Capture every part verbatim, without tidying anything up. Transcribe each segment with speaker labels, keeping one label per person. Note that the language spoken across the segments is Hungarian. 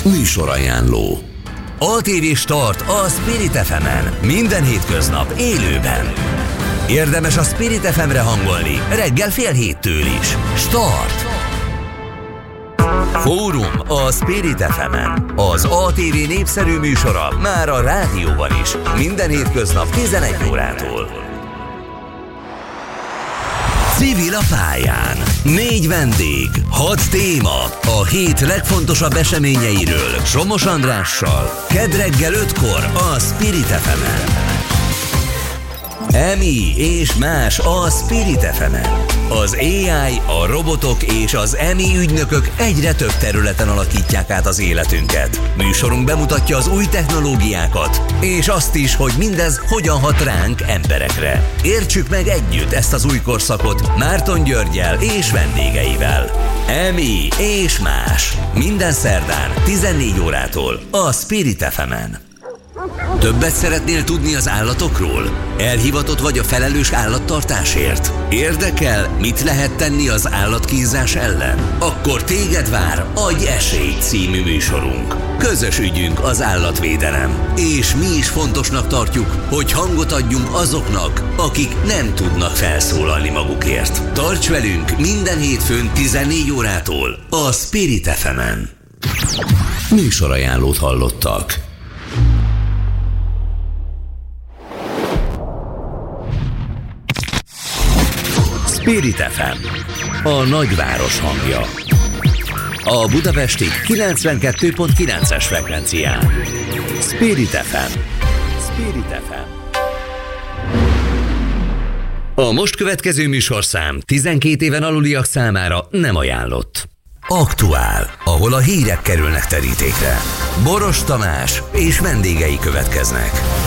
Speaker 1: Műsorajánló. á té vé Start a Spirit ef emen. Minden hétköznap élőben. Érdemes a Spirit ef emre hangolni reggel fél héttől is. Start! Fórum a Spirit ef emen. Az á té vé népszerű műsora már a rádióban is. Minden hétköznap tizenegy órától. Civil a pályán. Négy vendég, hat téma. A hét legfontosabb eseményeiről Somos Andrással. Kedd reggel ötkor a Spirit ef emen. Emi és más a Spirit ef emen. Az á i, a robotok és az Emi ügynökök egyre több területen alakítják át az életünket. Műsorunk bemutatja az új technológiákat, és azt is, hogy mindez hogyan hat ránk, emberekre. Értsük meg együtt ezt az új korszakot Márton Györggyel és vendégeivel. Emi és más. Minden szerdán tizennégy órától a Spirit ef emen. Többet szeretnél tudni az állatokról? Elhivatott vagy a felelős állattartásért? Érdekel, mit lehet tenni az állatkínzás ellen? Akkor téged vár Adj esélyt című műsorunk. Közös ügyünk az állatvédelem, és mi is fontosnak tartjuk, hogy hangot adjunk azoknak, akik nem tudnak felszólalni magukért. Tarts velünk minden hétfőn tizennégy órától a Spirit ef emen. Műsorajánlót hallottak. Spirit ef em, a nagyváros hangja. A budapesti kilencvenkettő pont kilences frekvencián. Spirit ef em. Spirit ef em. A most következő műsorszám tizenkét éven aluliak számára nem ajánlott. Aktuál, ahol a hírek kerülnek terítékre. Boros Tamás és vendégei következnek.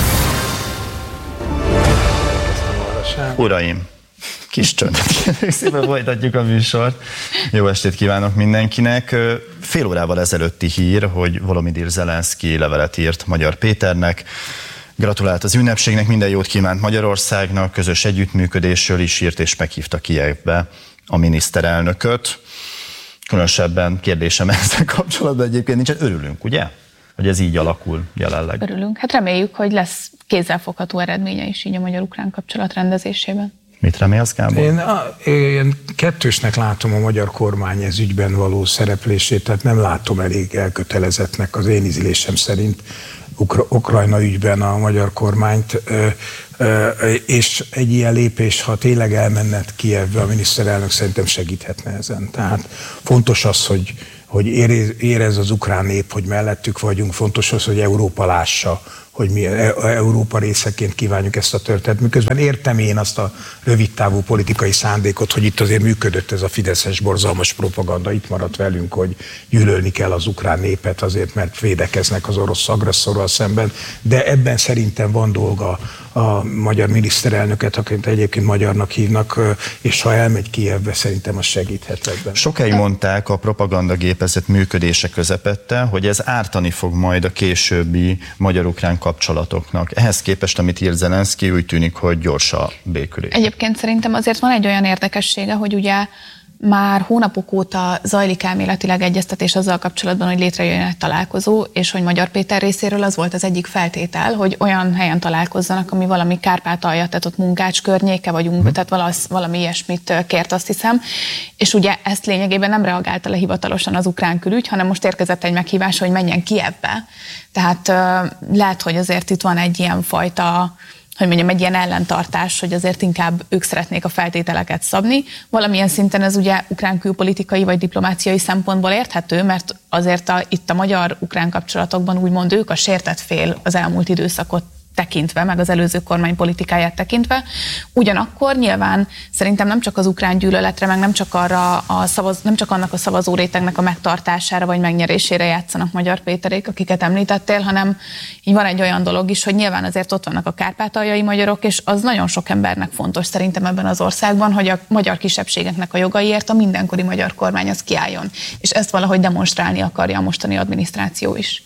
Speaker 2: Uraim! Kis csönd. Szépen folytatjuk a műsort. Jó estét kívánok mindenkinek. Fél órával ezelőtti hír, hogy Volodymyr Zelenszky levelet írt Magyar Péternek. Gratulált az ünnepségnek, minden jót kívánt Magyarországnak, közös együttműködésről is írt, és meghívta Kijevbe a miniszterelnököt. Különösebben kérdésem ezzel kapcsolatban egyébként nincsen. Örülünk, ugye? Hogy ez így alakul jelenleg.
Speaker 3: Örülünk. Hát reméljük, hogy lesz kézzelfogható eredménye is így a magyar-ukrán kapcsolat rendezésében.
Speaker 2: Mit remélsz, Gábor?
Speaker 4: Én, a, én kettősnek látom a magyar kormány ez ügyben való szereplését, tehát nem látom elég elkötelezettnek az én ízlésem szerint Ukra- Ukrajna ügyben a magyar kormányt, ö, ö, és egy ilyen lépés, ha tényleg elmenne Kijevbe, a miniszterelnök szerintem segíthetne ezen. Tehát fontos az, hogy, hogy érez az ukrán nép, hogy mellettük vagyunk, fontos az, hogy Európa lássa, hogy mi Európa részeként kívánjuk ezt a történetet. Miközben értem én azt a rövidtávú politikai szándékot, hogy itt azért működött ez a fideszes borzalmas propaganda, itt maradt velünk, hogy gyűlölni kell az ukrán népet azért, mert védekeznek az orosz agresszorral szemben, de ebben szerintem van dolga a magyar miniszterelnöket, akit egyébként magyarnak hívnak, és ha elmegy Kijevbe, szerintem az segíthet ebben.
Speaker 2: Sokáig mondták a propagandagépezet működése közepette, hogy ez ártani fog majd a későbbi magyar-ukrán kapcsolatoknak. Ehhez képest, amit ír Zelenszky, úgy tűnik, hogy gyors a békülés.
Speaker 3: Egyébként szerintem azért van egy olyan érdekessége, hogy ugye már hónapok óta zajlik elméletileg egyeztetés azzal kapcsolatban, hogy létrejön egy találkozó, és hogy Magyar Péter részéről az volt az egyik feltétel, hogy olyan helyen találkozzanak, ami valami Kárpátalja, tehát ott Munkács környéke vagyunk, hmm. tehát valasz, valami ilyesmit kért, azt hiszem. És ugye ezt lényegében nem reagálta le hivatalosan az ukrán külügy, hanem most érkezett egy meghívás, hogy menjen Kijevbe. Tehát uh, lehet, hogy azért itt van egy ilyen fajta, hogy mondjam, egy ilyen ellentartás, hogy azért inkább ők szeretnék a feltételeket szabni. Valamilyen szinten ez ugye ukrán külpolitikai vagy diplomáciai szempontból érthető, mert azért a, itt a magyar-ukrán kapcsolatokban úgymond ők a sértett fél az elmúlt időszakot tekintve, meg az előző kormány politikáját tekintve. Ugyanakkor nyilván szerintem nem csak az ukrán gyűlöletre, meg nem csak, arra a szavaz, nem csak annak a szavazórétegnek a megtartására vagy megnyerésére játszanak Magyar Péterék, akiket említettél, hanem így van egy olyan dolog is, hogy nyilván azért ott vannak a kárpátaljai magyarok, és az nagyon sok embernek fontos szerintem ebben az országban, hogy a magyar kisebbségeknek a jogaiért a mindenkori magyar kormány az kiálljon. És ezt valahogy demonstrálni akarja a mostani adminisztráció is.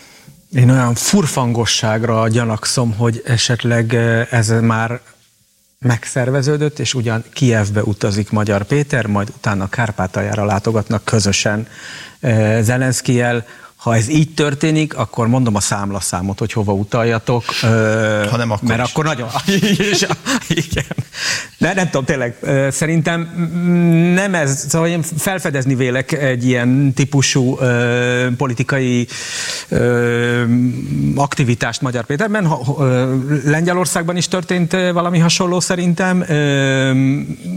Speaker 5: Én olyan furfangosságra gyanakszom, hogy esetleg ez már megszerveződött, és ugyan Kijevbe utazik Magyar Péter, majd utána Kárpátaljára látogatnak közösen Zelenszkijjel. Ha ez így történik, akkor mondom a számlaszámot, hogy hova utaljatok.
Speaker 2: Ha nem, akkor
Speaker 5: mert
Speaker 2: is.
Speaker 5: akkor nagyon... Igen. De nem tudom, tényleg, szerintem nem ez, szóval én felfedezni vélek egy ilyen típusú ö, politikai ö, aktivitást Magyar Péterben. Ha, ö, Lengyelországban is történt valami hasonló szerintem, ö,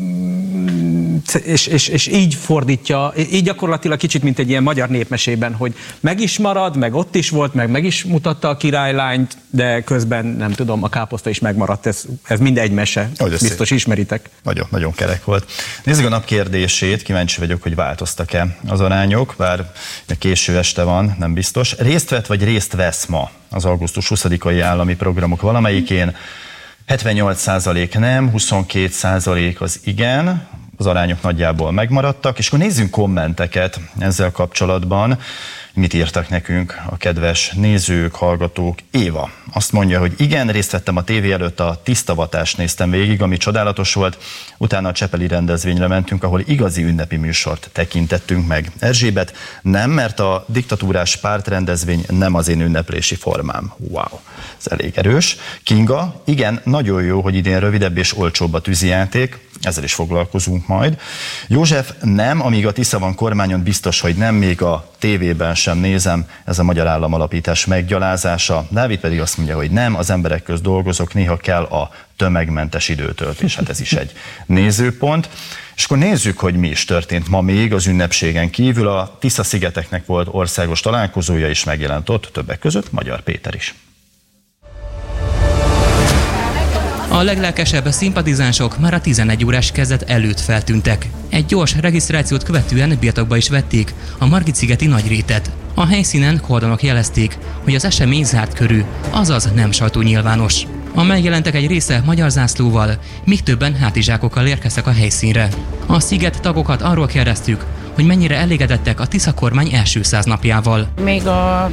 Speaker 5: és, és, és így fordítja, így gyakorlatilag kicsit, mint egy ilyen magyar népmesében, hogy meg is marad, meg ott is volt, meg meg is mutatta a királylányt, de közben nem tudom, a káposzta is megmaradt, ez, ez mind egy mese, oh, biztos szép. Ismeritek.
Speaker 2: Nagyon, nagyon kerek volt. Nézzük a nap kérdését, kíváncsi vagyok, hogy változtak-e az arányok, bár késő este van, nem biztos. Részt vett vagy részt vesz ma az augusztus huszadikai állami programok valamelyikén? hetvennyolc százalék nem, huszonkét százalék az igen, az arányok nagyjából megmaradtak, és akkor nézzünk kommenteket ezzel kapcsolatban. Mit írtak nekünk a kedves nézők, hallgatók? Éva azt mondja, hogy igen, részt vettem a tévé előtt, a tisztavatást néztem végig, ami csodálatos volt. Utána a csepeli rendezvényre mentünk, ahol igazi ünnepi műsort tekintettünk meg. Erzsébet nem, mert a diktatúrás pártrendezvény nem az én ünneplési formám. Wow, ez elég erős. Kinga, igen, nagyon jó, hogy idén rövidebb és olcsóbb a tűzijáték. Ezzel is foglalkozunk majd. József, nem, amíg a Tisza van kormányon, biztos, hogy nem, még a tévében sem nézem, ez a magyar államalapítás meggyalázása. Dávid pedig azt mondja, hogy nem, az emberek közt dolgozok, néha kell a tömegmentes időtöltés. Hát ez is egy nézőpont. És akkor nézzük, hogy mi is történt ma még az ünnepségen kívül. A Tisza-szigeteknek volt országos találkozója, is megjelent ott, többek között Magyar Péter is.
Speaker 6: A leglelkesebb szimpatizánsok már a tizenegy órás kezdet előtt feltűntek. Egy gyors regisztrációt követően birtokba is vették a Margit-szigeti Nagyrétet. A helyszínen kordonok jelezték, hogy az esemény zárt körű, azaz nem sajtónyilvános. A megjelentek egy része magyar zászlóval, míg többen hátizsákokkal érkeztek a helyszínre. A sziget tagokat arról kérdeztük, hogy mennyire elégedettek a Tisza kormány első száz napjával.
Speaker 7: Még a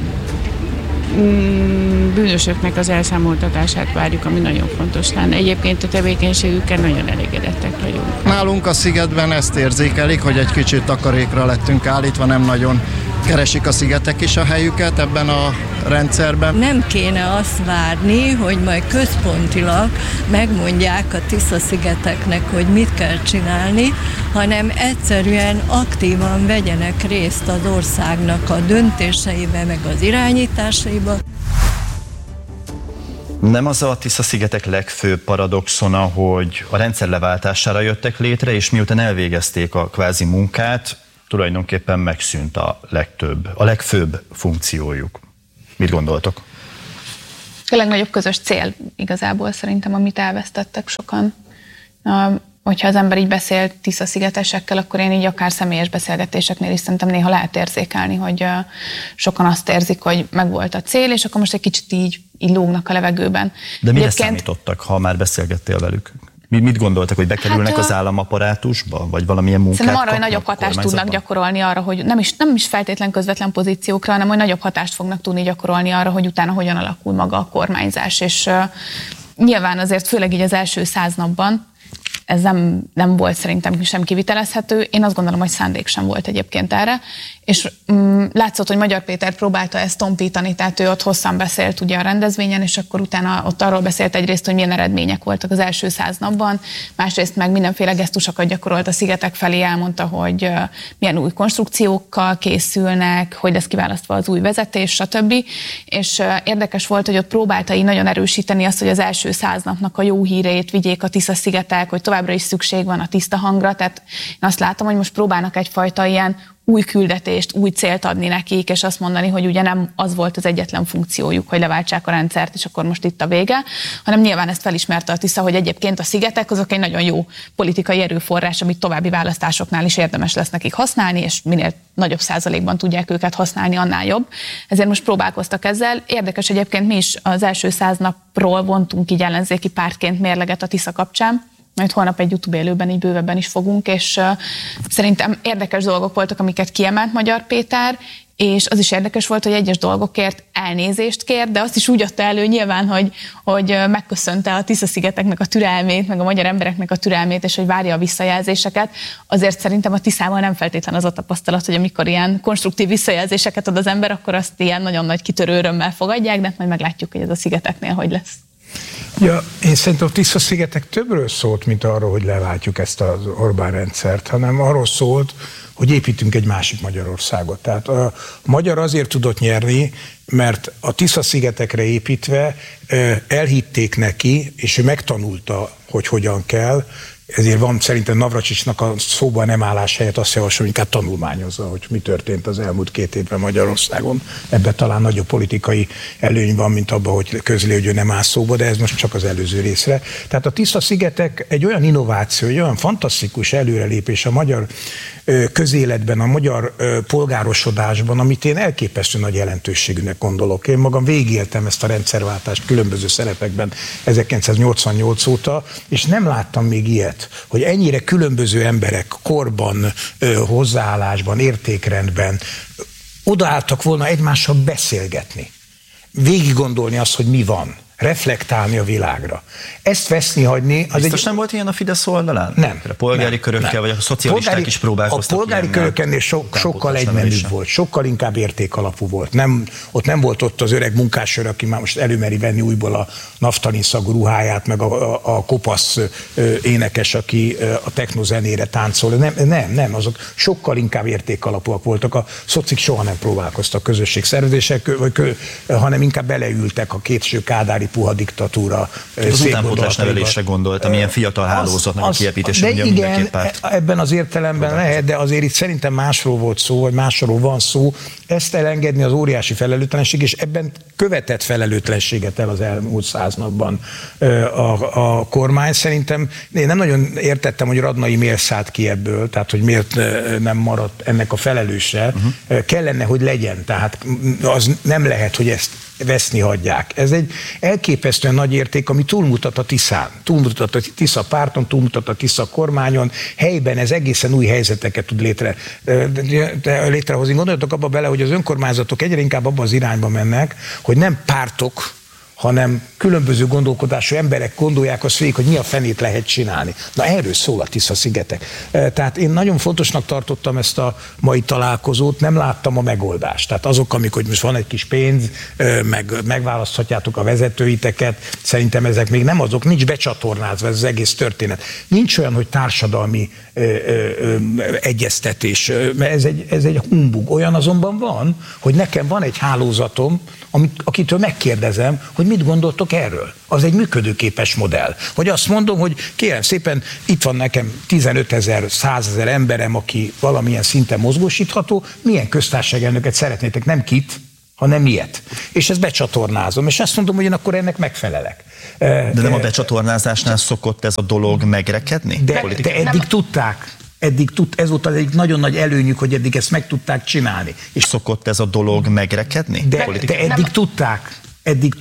Speaker 7: bűnösöknek az elszámoltatását várjuk, ami nagyon fontos lenne. Egyébként a tevékenységükkel nagyon elégedettek vagyunk.
Speaker 8: Nálunk a szigetben ezt érzékelik, hogy egy kicsit takarékra lettünk állítva, nem nagyon keresik a szigetek is a helyüket ebben a rendszerben.
Speaker 9: Nem kéne azt várni, hogy majd központilag megmondják a Tisza-szigeteknek, hogy mit kell csinálni, hanem egyszerűen aktívan vegyenek részt az országnak a döntéseibe, meg az irányításaiba.
Speaker 2: Nem az a Tisza-szigetek legfőbb paradoxona, hogy a rendszer leváltására jöttek létre, és miután elvégezték a kvázi munkát, tulajdonképpen megszűnt a legtöbb, a legfőbb funkciójuk. Mit gondoltok?
Speaker 3: A legnagyobb közös cél igazából szerintem, amit elvesztettek sokan. Hogyha az ember így beszél Tisza-szigetesekkel, akkor én így akár személyes beszélgetéseknél is szerintem néha lehet érzékelni, hogy sokan azt érzik, hogy megvolt a cél, és akkor most egy kicsit így, így lógnak a levegőben.
Speaker 2: De mire Egyébként... számítottak, ha már beszélgettél velük? Mit gondoltak, hogy bekerülnek hát, az államaparátusba, vagy valamilyen munkát
Speaker 3: kapnak? Szerintem arra, hogy nagyobb hatást tudnak gyakorolni arra, hogy nem is, nem is feltétlen közvetlen pozíciókra, hanem hogy nagyobb hatást fognak tudni gyakorolni arra, hogy utána hogyan alakul maga a kormányzás. És uh, nyilván azért főleg így az első száz napban ez nem, nem volt szerintem sem kivitelezhető. Én azt gondolom, hogy szándék sem volt egyébként erre. És mm, látszott, hogy Magyar Péter próbálta ezt tompítani, tehát ő ott hosszan beszélt ugye a rendezvényen, és akkor utána ott arról beszélt egyrészt, hogy milyen eredmények voltak az első száz napban, másrészt meg mindenféle gesztusokat gyakorolt a szigetek felé, elmondta, hogy uh, milyen új konstrukciókkal készülnek, hogy lesz kiválasztva az új vezetés, stb. És uh, érdekes volt, hogy ott próbálta így nagyon erősíteni azt, hogy az első száz napnak a jó hírét vigyék a Tisza-szigetek, hogy továbbra is szükség van a tiszta hangra, tehát én azt látom, hogy most próbálnak egyfajta ilyen új küldetést, új célt adni nekik, és azt mondani, hogy ugye nem az volt az egyetlen funkciójuk, hogy leváltsák a rendszert, és akkor most itt a vége, hanem nyilván ezt felismerte a Tisza, hogy egyébként a szigetek azok egy nagyon jó politikai erőforrás, amit további választásoknál is érdemes lesz nekik használni, és minél nagyobb százalékban tudják őket használni, annál jobb. Ezért most próbálkoztak ezzel. Érdekes egyébként, mi is az első száz napról vontunk így ellenzéki pártként mérleget a Tisza kapcsán, majd holnap egy YouTube élőben így bővebben is fogunk, és uh, szerintem érdekes dolgok voltak, amiket kiemelt Magyar Péter, és az is érdekes volt, hogy egyes dolgokért elnézést kér, de azt is úgy adta elő nyilván, hogy, hogy megköszönte a Tisza-szigeteknek a türelmét, meg a magyar embereknek a türelmét, és hogy várja a visszajelzéseket. Azért szerintem a Tiszával nem feltétlen az a tapasztalat, hogy amikor ilyen konstruktív visszajelzéseket ad az ember, akkor azt ilyen nagyon nagy kitörő örömmel fogadják, de majd meglátjuk, hogy ez a szigeteknél hogy lesz.
Speaker 4: Ja, én szerintem a Tisza-szigetek többről szólt, mint arról, hogy leváltjuk ezt az Orbán rendszert, hanem arról szólt, hogy építünk egy másik Magyarországot. Tehát a magyar azért tudott nyerni, mert a Tisza-szigetekre építve elhitték neki, és ő megtanulta, hogy hogyan kell, ezért van szerintem Navracsicsnak a szóban nem állás helyett azt javaslom, inkább tanulmányozza, hogy mi történt az elmúlt két évben Magyarországon. Ebben talán nagyobb politikai előny van, mint abban, hogy közli, hogy ő nem áll szóba, de ez most csak az előző részre. Tehát a Tisza-szigetek egy olyan innováció, egy olyan fantasztikus előrelépés a magyar közéletben, a magyar polgárosodásban, amit én elképesztő nagy jelentőségűnek gondolok. Én magam végigéltem ezt a rendszerváltást különböző szerepekben ezerkilencszáznyolcvannyolc óta, és nem láttam még ilyet, hogy ennyire különböző emberek korban, hozzáállásban, értékrendben odaálltak volna egymással beszélgetni, végig gondolni azt, hogy mi van, reflektálni a világra. Ezt veszni hagyni... Az
Speaker 2: Biztos
Speaker 4: egy...
Speaker 2: nem volt ilyen a Fidesz oldalán?
Speaker 4: Nem.
Speaker 2: A polgári
Speaker 4: nem,
Speaker 2: körökkel,
Speaker 4: nem.
Speaker 2: vagy a szocialisták
Speaker 4: polgári,
Speaker 2: is próbálkoztak.
Speaker 4: A polgári köröknél so, sokkal egymenőbb volt, sokkal inkább értékalapú volt. Nem, ott nem volt ott az öreg munkásőr, aki már most előmeri venni újból a naftalin szagú ruháját, meg a, a, a kopasz énekes, aki a technozenére táncol. Nem, nem, nem, azok sokkal inkább értékalapúak voltak. A szocik soha nem próbálkoztak közösségszervezések, hanem inkább beleültek a kétső kádári puha diktatúra.
Speaker 2: Az utánpótlás nevelésre gondoltam, ilyen fiatal hálózatnak a kiepítése, ugye mindenképp párt.
Speaker 4: Ebben az értelemben próbálkozik. Lehet, de azért itt szerintem másról volt szó, vagy másról van szó. Ezt elengedni az óriási felelőtlenség, és ebben követett felelőtlenséget el az elmúlt száz napban a, a kormány. Szerintem én nem nagyon értettem, hogy Radnai miért szállt ki ebből, tehát hogy miért nem maradt ennek a felelőse. Uh-huh. Kellene, hogy legyen, tehát az nem lehet, hogy ezt veszni hagyják. Ez egy elképesztően nagy érték, ami túlmutat a Tiszán, túlmutat a Tisza párton, túlmutat a Tisza kormányon, helyben ez egészen új helyzeteket tud létre, létrehozni. Gondoljatok abba bele, hogy az önkormányzatok egyre inkább abban az irányba mennek, hogy nem pártok, hanem különböző gondolkodású emberek gondolják azt végig, hogy mi a fenét lehet csinálni. Na erről szól a Tisza-szigetek. Tehát én nagyon fontosnak tartottam ezt a mai találkozót, nem láttam a megoldást. Tehát azok, amikor most van egy kis pénz, meg megválaszthatjátok a vezetőiteket, szerintem ezek még nem azok, nincs becsatornázva ez az egész történet. Nincs olyan, hogy társadalmi ö, ö, ö, egyeztetés, ez egy, ez egy humbug. Olyan azonban van, hogy nekem van egy hálózatom, amit, akitől megkérdezem, hogy mit gondoltok erről? Az egy működőképes modell. Hogy azt mondom, hogy kérem szépen, itt van nekem tizenötezer, százezer emberem, aki valamilyen szinten mozgósítható, milyen köztársaságelnöket szeretnétek, nem kit, hanem miért. És ezt becsatornázom, és azt mondom, hogy én akkor ennek megfelelek.
Speaker 2: De nem a becsatornázásnál szokott ez a dolog megrekedni?
Speaker 4: De, de eddig tudták. Eddig tud, ez volt az egy nagyon nagy előnyük, hogy eddig ezt meg tudták csinálni.
Speaker 2: És szokott ez a dolog megrekedni?
Speaker 4: De, de eddig tudták. Eddig